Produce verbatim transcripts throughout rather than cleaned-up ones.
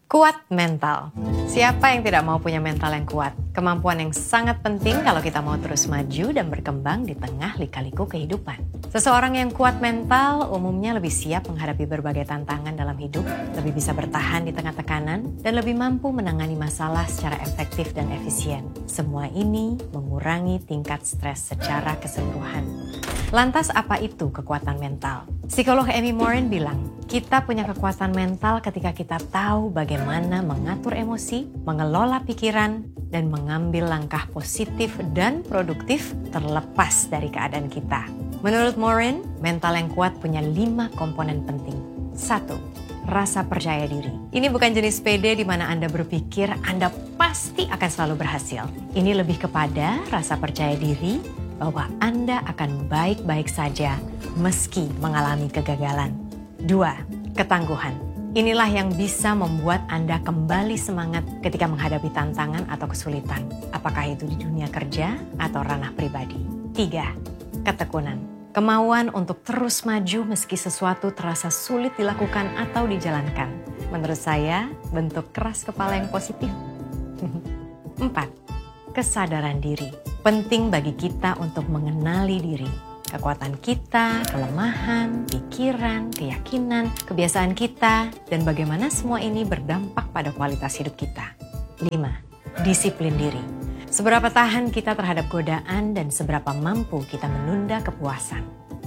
Kuat mental. Siapa yang tidak mau punya mental yang kuat? Kemampuan yang sangat penting kalau kita mau terus maju dan berkembang di tengah lika-liku kehidupan. Seseorang yang kuat mental umumnya lebih siap menghadapi berbagai tantangan dalam hidup, lebih bisa bertahan di tengah tekanan, dan lebih mampu menangani masalah secara efektif dan efisien. Semua ini mengurangi tingkat stres secara keseluruhan. Lantas apa itu kekuatan mental? Psikolog Amy Morin bilang, kita punya kekuatan mental ketika kita tahu bagaimana mengatur emosi, mengelola pikiran, dan mengambil langkah positif dan produktif terlepas dari keadaan kita. Menurut Morin, mental yang kuat punya lima komponen penting. Satu, rasa percaya diri. Ini bukan jenis pede di mana Anda berpikir Anda pasti akan selalu berhasil. Ini lebih kepada rasa percaya diri bahwa Anda akan baik-baik saja meski mengalami kegagalan. Dua, ketangguhan. Inilah yang bisa membuat Anda kembali semangat ketika menghadapi tantangan atau kesulitan, apakah itu di dunia kerja atau ranah pribadi. Tiga, ketekunan. Kemauan untuk terus maju meski sesuatu terasa sulit dilakukan atau dijalankan. Menurut saya, bentuk keras kepala yang positif. Empat, kesadaran diri. Penting bagi kita untuk mengenali diri. Kekuatan kita, kelemahan, pikiran, keyakinan, kebiasaan kita, dan bagaimana semua ini berdampak pada kualitas hidup kita. Lima, disiplin diri. Seberapa tahan kita terhadap godaan dan seberapa mampu kita menunda kepuasan.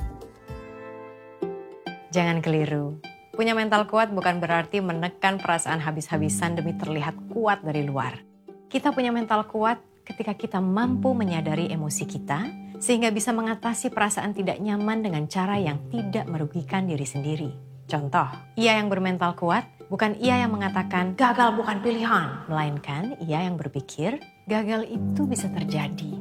Jangan keliru, punya mental kuat bukan berarti menekan perasaan habis-habisan demi terlihat kuat dari luar. Kita punya mental kuat ketika kita mampu menyadari emosi kita, sehingga bisa mengatasi perasaan tidak nyaman dengan cara yang tidak merugikan diri sendiri. Contoh, ia yang bermental kuat bukan ia yang mengatakan gagal bukan pilihan, melainkan ia yang berpikir gagal itu bisa terjadi,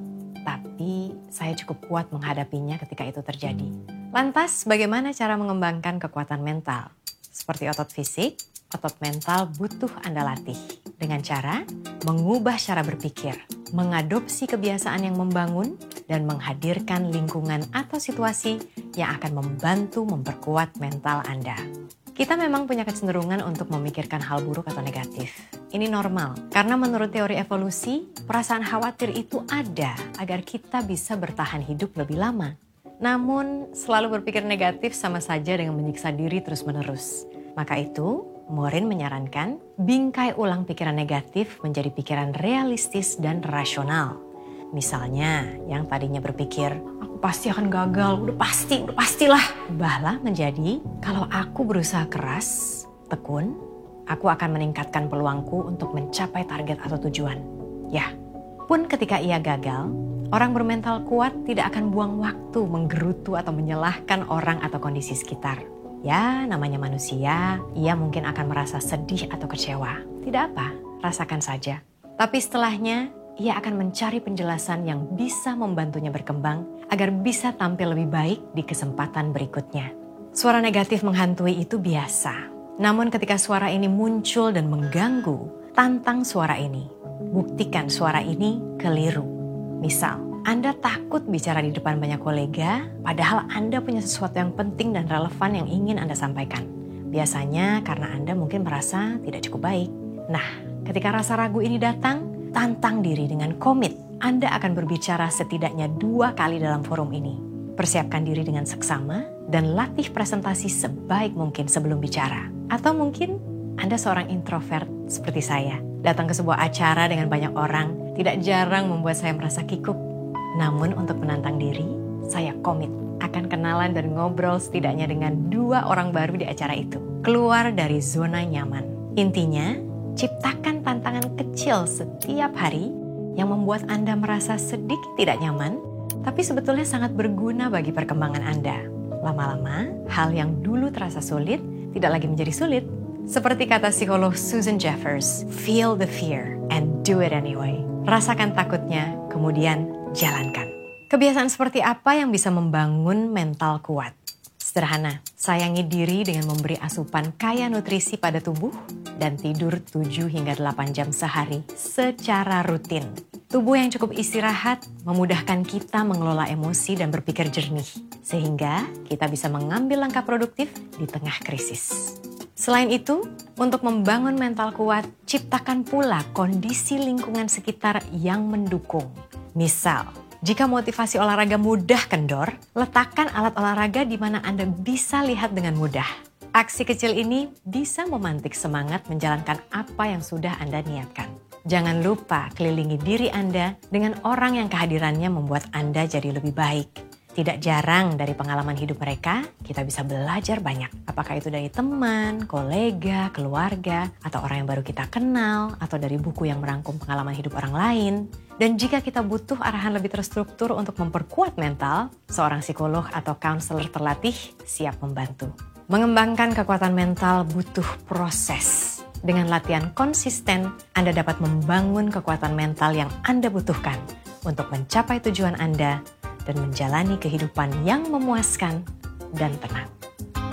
tapi saya cukup kuat menghadapinya ketika itu terjadi. Lantas, bagaimana cara mengembangkan kekuatan mental? Seperti otot fisik, otot mental butuh Anda latih dengan cara mengubah cara berpikir, mengadopsi kebiasaan yang membangun, dan menghadirkan lingkungan atau situasi yang akan membantu memperkuat mental Anda. Kita memang punya kecenderungan untuk memikirkan hal buruk atau negatif. Ini normal, karena menurut teori evolusi, perasaan khawatir itu ada agar kita bisa bertahan hidup lebih lama. Namun, selalu berpikir negatif sama saja dengan menyiksa diri terus-menerus. Maka itu, Morin menyarankan bingkai ulang pikiran negatif menjadi pikiran realistis dan rasional. Misalnya, yang tadinya berpikir, aku pasti akan gagal, udah pasti, udah pastilah. Ubahlah menjadi, kalau aku berusaha keras, tekun, aku akan meningkatkan peluangku untuk mencapai target atau tujuan. Ya, pun ketika ia gagal, orang bermental kuat tidak akan buang waktu menggerutu atau menyalahkan orang atau kondisi sekitar. Ya, namanya manusia, ia mungkin akan merasa sedih atau kecewa. Tidak apa, rasakan saja. Tapi setelahnya, ia akan mencari penjelasan yang bisa membantunya berkembang agar bisa tampil lebih baik di kesempatan berikutnya. Suara negatif menghantui itu biasa. Namun ketika suara ini muncul dan mengganggu, tantang suara ini. Buktikan suara ini keliru. Misal, Anda takut bicara di depan banyak kolega, padahal Anda punya sesuatu yang penting dan relevan yang ingin Anda sampaikan. Biasanya karena Anda mungkin merasa tidak cukup baik. Nah, ketika rasa ragu ini datang, tantang diri dengan komit. Anda akan berbicara setidaknya dua kali dalam forum ini. Persiapkan diri dengan seksama dan latih presentasi sebaik mungkin sebelum bicara. Atau mungkin Anda seorang introvert seperti saya. Datang ke sebuah acara dengan banyak orang tidak jarang membuat saya merasa kikuk. Namun untuk menantang diri, saya komit akan kenalan dan ngobrol setidaknya dengan dua orang baru di acara itu. Keluar dari zona nyaman. Intinya, ciptakan tantangan kecil setiap hari yang membuat Anda merasa sedikit tidak nyaman, tapi sebetulnya sangat berguna bagi perkembangan Anda. Lama-lama, hal yang dulu terasa sulit tidak lagi menjadi sulit. Seperti kata psikolog Susan Jeffers, feel the fear and do it anyway. Rasakan takutnya, kemudian jalankan. Kebiasaan seperti apa yang bisa membangun mental kuat? Sederhana, sayangi diri dengan memberi asupan kaya nutrisi pada tubuh dan tidur tujuh hingga delapan jam sehari secara rutin. Tubuh yang cukup istirahat memudahkan kita mengelola emosi dan berpikir jernih, sehingga kita bisa mengambil langkah produktif di tengah krisis. Selain itu, untuk membangun mental kuat, ciptakan pula kondisi lingkungan sekitar yang mendukung. Misal, jika motivasi olahraga mudah kendor, letakkan alat olahraga di mana Anda bisa lihat dengan mudah. Aksi kecil ini bisa memantik semangat menjalankan apa yang sudah Anda niatkan. Jangan lupa kelilingi diri Anda dengan orang yang kehadirannya membuat Anda jadi lebih baik. Tidak jarang dari pengalaman hidup mereka, kita bisa belajar banyak. Apakah itu dari teman, kolega, keluarga, atau orang yang baru kita kenal, atau dari buku yang merangkum pengalaman hidup orang lain. Dan jika kita butuh arahan lebih terstruktur untuk memperkuat mental, seorang psikolog atau konselor terlatih siap membantu. Mengembangkan kekuatan mental butuh proses. Dengan latihan konsisten, Anda dapat membangun kekuatan mental yang Anda butuhkan untuk mencapai tujuan Anda dan menjalani kehidupan yang memuaskan dan tenang.